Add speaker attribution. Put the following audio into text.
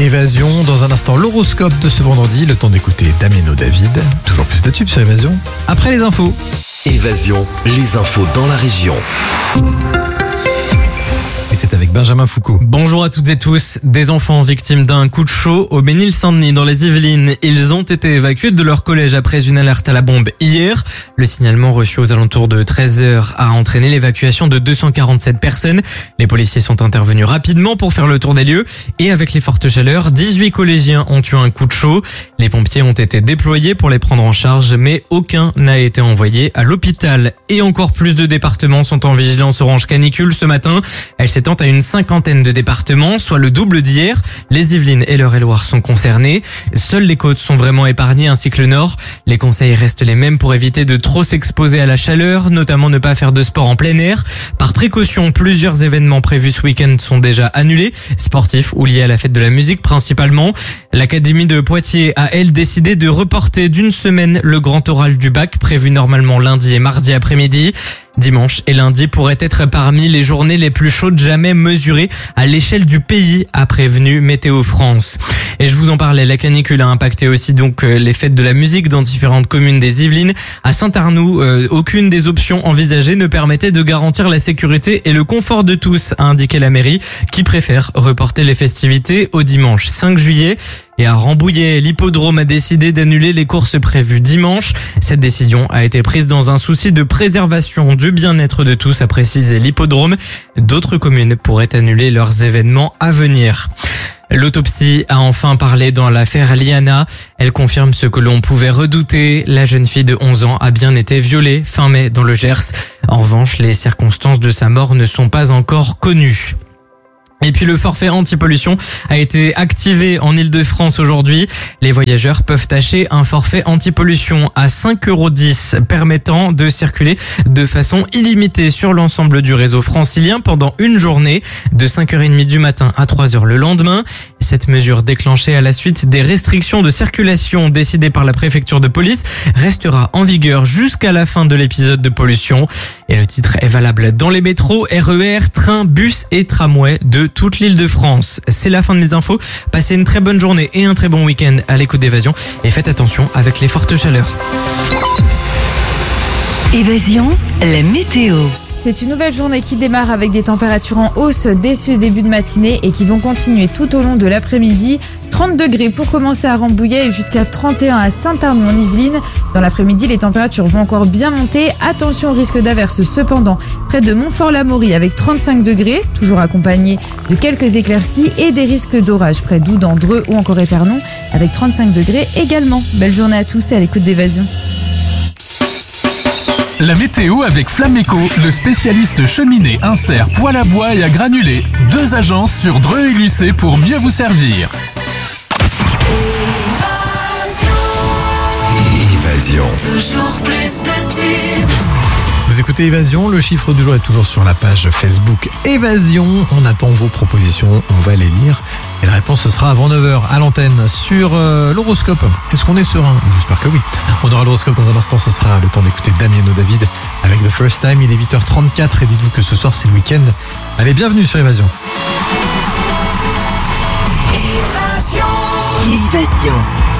Speaker 1: Évasion, dans un instant l'horoscope de ce vendredi, le temps d'écouter Damien David, toujours plus de tubes sur Évasion, après les infos.
Speaker 2: Évasion, les infos dans la région.
Speaker 1: Et c'est avec Benjamin Foucault.
Speaker 3: Bonjour à toutes et tous. Des enfants victimes d'un coup de chaud au Ménil-Saint-Denis dans les Yvelines. Ils ont été évacués de leur collège après une alerte à la bombe hier. Le signalement reçu aux alentours de 13h a entraîné l'évacuation de 247 personnes. Les policiers sont intervenus rapidement pour faire le tour des lieux. Et avec les fortes chaleurs, 18 collégiens ont eu un coup de chaud. Les pompiers ont été déployés pour les prendre en charge, mais aucun n'a été envoyé à l'hôpital. Et encore plus de départements sont en vigilance orange canicule ce matin. Elle s'étend à une cinquantaine de départements, soit le double d'hier. Les Yvelines et l'Eure-et-Loir sont concernés. Seules les côtes sont vraiment épargnées ainsi que le nord. Les conseils restent les mêmes pour éviter de trop s'exposer à la chaleur, notamment ne pas faire de sport en plein air. Par précaution, plusieurs événements prévus ce week-end sont déjà annulés, sportifs ou liés à la fête de la musique principalement. L'Académie de Poitiers a, elle, décidé de reporter d'une semaine le grand oral du bac prévu normalement lundi et mardi après-midi. Dimanche et lundi pourraient être parmi les journées les plus chaudes jamais mesurées à l'échelle du pays, a prévenu Météo France. Et je vous en parlais, la canicule a impacté aussi donc les fêtes de la musique dans différentes communes des Yvelines. À Saint-Arnoux, aucune des options envisagées ne permettait de garantir la sécurité et le confort de tous, a indiqué la mairie, qui préfère reporter les festivités au dimanche 5 juillet. Et à Rambouillet, l'hippodrome a décidé d'annuler les courses prévues dimanche. Cette décision a été prise dans un souci de préservation du bien-être de tous, a précisé l'hippodrome. D'autres communes pourraient annuler leurs événements à venir. L'autopsie a enfin parlé dans l'affaire Liana. Elle confirme ce que l'on pouvait redouter. La jeune fille de 11 ans a bien été violée fin mai dans le Gers. En revanche, les circonstances de sa mort ne sont pas encore connues. Et puis le forfait anti-pollution a été activé en Ile-de-France aujourd'hui. Les voyageurs peuvent acheter un forfait anti-pollution à 5,10 € permettant de circuler de façon illimitée sur l'ensemble du réseau francilien pendant une journée, de 5h30 du matin à 3h le lendemain. Cette mesure déclenchée à la suite des restrictions de circulation décidées par la préfecture de police restera en vigueur jusqu'à la fin de l'épisode de pollution. Et le titre est valable dans les métros, RER, trains, bus et tramways de toute l'Île-de-France. C'est la fin de mes infos. Passez une très bonne journée et un très bon week-end à l'écoute d'Évasion. Et faites attention avec les fortes chaleurs.
Speaker 4: Évasion, la météo.
Speaker 5: C'est une nouvelle journée qui démarre avec des températures en hausse dès ce début de matinée et qui vont continuer tout au long de l'après-midi. 30 degrés pour commencer à Rambouillet et jusqu'à 31 à Saint-Arnoux en Yvelines. Dans l'après-midi, les températures vont encore bien monter. Attention au risque d'averse cependant près de Montfort-l'Amaury avec 35 degrés, toujours accompagné de quelques éclaircies et des risques d'orage près d'Oudan, Dreux ou encore Épernon avec 35 degrés également. Belle journée à tous et à l'écoute d'Évasion.
Speaker 6: La météo avec Flameco, le spécialiste cheminée, insert, poêle à bois et à granulés. 2 agences sur Dreux et Lucé pour mieux vous servir.
Speaker 2: Évasion.
Speaker 4: Toujours plus de tubes.
Speaker 1: Vous écoutez Évasion, le chiffre du jour est toujours sur la page Facebook Évasion. On attend vos propositions, on va les lire. Et la réponse, ce sera avant 9h à l'antenne sur l'horoscope. Est-ce qu'on est serein? J'espère que oui. On aura l'horoscope dans un instant, ce sera le temps d'écouter Damien David avec The First Time. Il est 8h34 et dites-vous que ce soir c'est le week-end. Allez, bienvenue sur Évasion.
Speaker 4: Évasion.